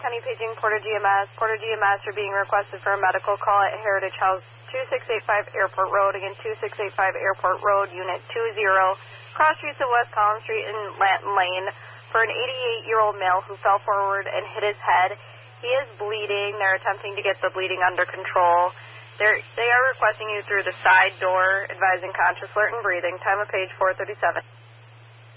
County paging Porter GMS. Porter GMS are being requested for a medical call at Heritage House 2685 Airport Road. Again, 2685 Airport Road, Unit 20, cross streets of West Collins Street and Lanton Lane, for an 88-year-old male who fell forward and hit his head. He is bleeding. They're attempting to get the bleeding under control. They are requesting you through the side door, advising conscious, alert, and breathing. Time of page 437.